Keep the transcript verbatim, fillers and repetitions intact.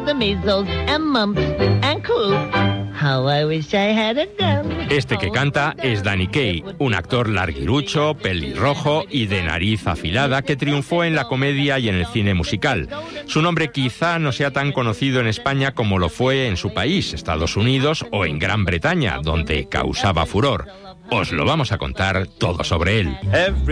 the measles and mumps and croup. How I wish I had a gun. Este que canta es Danny Kaye, un actor larguirucho, pelirrojo y de nariz afilada que triunfó en la comedia y en el cine musical. Su nombre quizá no sea tan conocido en España como lo fue en su país, Estados Unidos o en Gran Bretaña, donde causaba furor. Os lo vamos a contar todo sobre él.